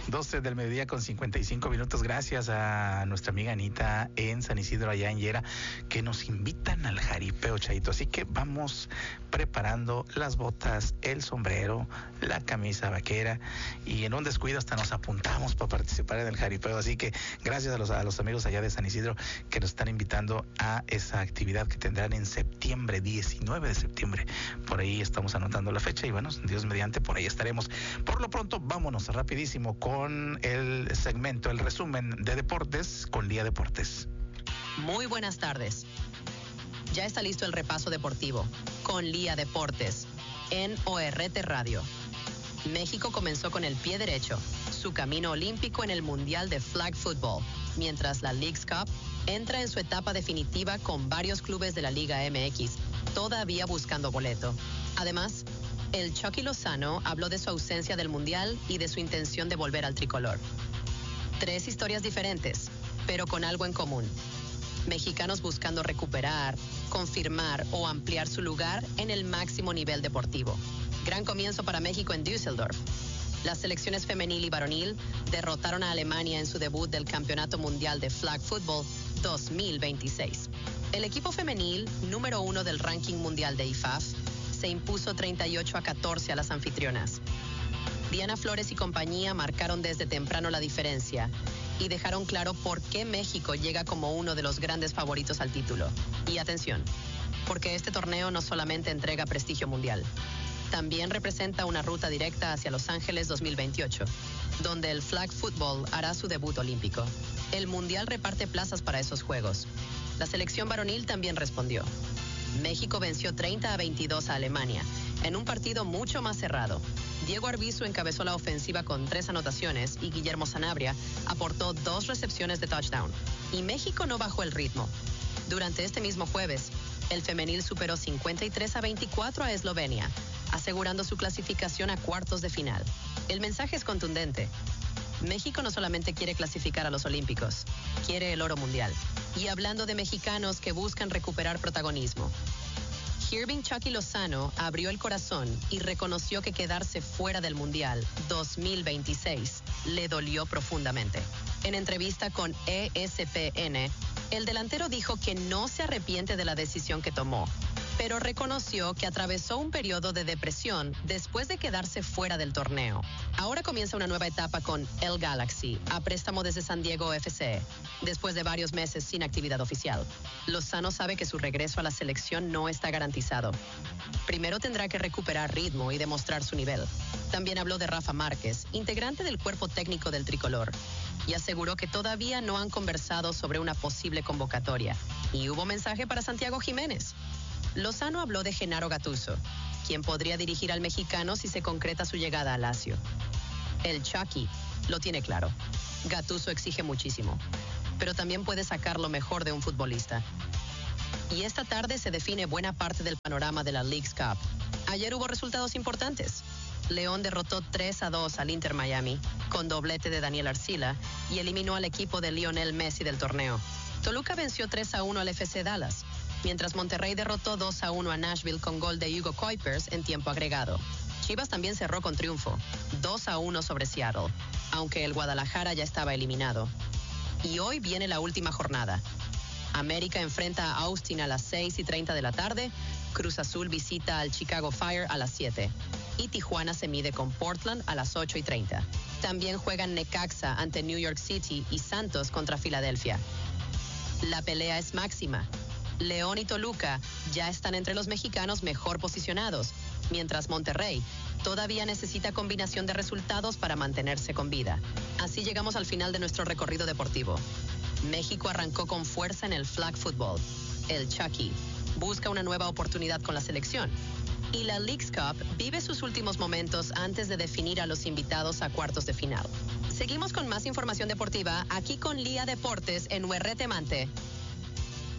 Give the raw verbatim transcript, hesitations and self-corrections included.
doce del mediodía con cincuenta y cinco minutos. Gracias a nuestra amiga Anita en San Isidro, allá en Yera, que nos invitan al jaripeo, Chaito. Así que vamos preparando las botas, el sombrero, la camisa vaquera, y en un descuido hasta nos apuntamos para participar en el jaripeo. Así que gracias a los, a los amigos allá de San Isidro que nos están invitando a esa actividad que tendrán en septiembre, diecinueve de septiembre. Por ahí estamos anotando la fecha y bueno, Dios mediante, por ahí estaremos. Por lo pronto, vámonos rapidísimo con el segmento, el resumen de deportes con Lía Deportes. Muy buenas tardes. Ya está listo el repaso deportivo con Lía Deportes en O R T Radio. México comenzó con el pie derecho su camino olímpico en el Mundial de Flag Football, mientras la Leagues Cup entra en su etapa definitiva con varios clubes de la Liga M X todavía buscando boleto. Además, el Chucky Lozano habló de su ausencia del Mundial y de su intención de volver al tricolor. Tres historias diferentes, pero con algo en común. Mexicanos buscando recuperar, confirmar o ampliar su lugar en el máximo nivel deportivo. Gran comienzo para México en Düsseldorf. Las selecciones femenil y varonil derrotaron a Alemania en su debut del Campeonato Mundial de Flag Football dos mil veintiséis. El equipo femenil, número uno del ranking mundial de I F A F, se impuso treinta y ocho a catorce a las anfitrionas. Diana Flores y compañía marcaron desde temprano la diferencia y dejaron claro por qué México llega como uno de los grandes favoritos al título. Y atención, porque este torneo no solamente entrega prestigio mundial, también representa una ruta directa hacia Los Ángeles dos mil veintiocho, donde el flag football hará su debut olímpico. El mundial reparte plazas para esos juegos. La selección varonil también respondió. México venció treinta a veintidós a Alemania, en un partido mucho más cerrado. Diego Arbizu encabezó la ofensiva con tres anotaciones y Guillermo Sanabria aportó dos recepciones de touchdown. Y México no bajó el ritmo. Durante este mismo jueves, el femenil superó cincuenta y tres a veinticuatro a Eslovenia, asegurando su clasificación a cuartos de final. El mensaje es contundente. México no solamente quiere clasificar a los Olímpicos, quiere el oro mundial. Y hablando de mexicanos que buscan recuperar protagonismo, Irving Chucky Lozano abrió el corazón y reconoció que quedarse fuera del Mundial dos mil veintiséis le dolió profundamente. En entrevista con E S P N, el delantero dijo que no se arrepiente de la decisión que tomó, pero reconoció que atravesó un periodo de depresión después de quedarse fuera del torneo. Ahora comienza una nueva etapa con el Galaxy, a préstamo desde San Diego F C, después de varios meses sin actividad oficial. Lozano sabe que su regreso a la selección no está garantizado. Primero tendrá que recuperar ritmo y demostrar su nivel. También habló de Rafa Márquez, integrante del cuerpo técnico del tricolor, y aseguró que todavía no han conversado sobre una posible convocatoria. Y hubo mensaje para Santiago Jiménez. Lozano habló de Genaro Gattuso, quien podría dirigir al mexicano si se concreta su llegada a Lazio. El Chucky lo tiene claro. Gattuso exige muchísimo, pero también puede sacar lo mejor de un futbolista. Y esta tarde se define buena parte del panorama de la Leagues Cup. Ayer hubo resultados importantes. León derrotó tres a dos al Inter Miami, con doblete de Daniel Arcila, y eliminó al equipo de Lionel Messi del torneo. Toluca venció tres a uno al F C Dallas, mientras Monterrey derrotó dos a uno a Nashville con gol de Hugo Kuipers en tiempo agregado. Chivas también cerró con triunfo, dos a uno sobre Seattle, aunque el Guadalajara ya estaba eliminado. Y hoy viene la última jornada. América enfrenta a Austin a las seis y treinta de la tarde, Cruz Azul visita al Chicago Fire a las siete, y Tijuana se mide con Portland a las ocho y treinta. También juegan Necaxa ante New York City y Santos contra Filadelfia. La pelea es máxima. León y Toluca ya están entre los mexicanos mejor posicionados, mientras Monterrey todavía necesita combinación de resultados para mantenerse con vida. Así llegamos al final de nuestro recorrido deportivo. México arrancó con fuerza en el flag football. El Chucky busca una nueva oportunidad con la selección. Y la Leagues Cup vive sus últimos momentos antes de definir a los invitados a cuartos de final. Seguimos con más información deportiva aquí con Lía Deportes en U R T Mante.